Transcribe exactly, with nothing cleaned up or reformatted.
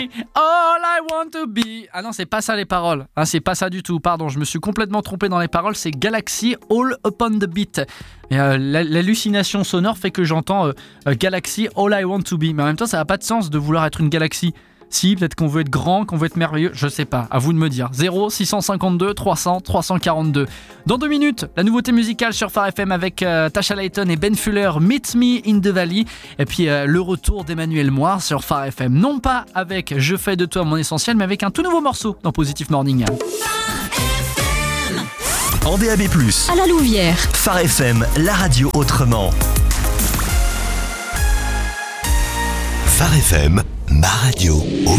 All I want to be. Ah non, c'est pas ça les paroles. Ah, c'est pas ça du tout. Pardon, je me suis complètement trompé dans les paroles. C'est Galaxy All Upon the Beat. Et euh, l'hallucination sonore fait que j'entends euh, euh, Galaxy All I Want to Be. Mais en même temps, ça n'a pas de sens de vouloir être une galaxie. Si, peut-être qu'on veut être grand, qu'on veut être merveilleux, je sais pas, à vous de me dire. zéro six cent cinquante-deux trois cents trois cent quarante-deux. Dans deux minutes, la nouveauté musicale sur Phare F M avec euh, Tasha Layton et Ben Fuller, Meet Me in the Valley. Et puis euh, le retour d'Emmanuel Moir sur Phare F M. Non pas avec Je fais de toi mon essentiel, mais avec un tout nouveau morceau dans Positive Morning. En D A B plus, à la Louvière. Phare F M, la radio autrement. Phare F M, ma radio autrement.